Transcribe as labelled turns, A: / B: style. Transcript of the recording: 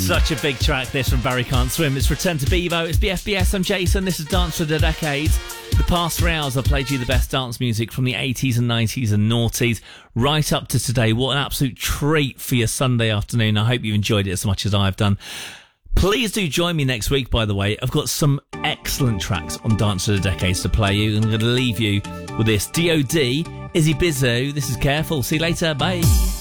A: Such a big track, this from Barry Can't Swim. It's Return to Bevo. It's BFBS. I'm Jason. This is Dance for the Decades. The past 3 hours, I've played you the best dance music from the 80s and 90s and noughties right up to today. What an absolute treat for your Sunday afternoon. I hope you enjoyed it as much as I've done. Please do join me next week, by the way. I've got some excellent tracks on Dance for the Decades to play you. I'm going to leave you with this. D.O.D. Izzy Bizzo. This is Careful. See you later. Bye.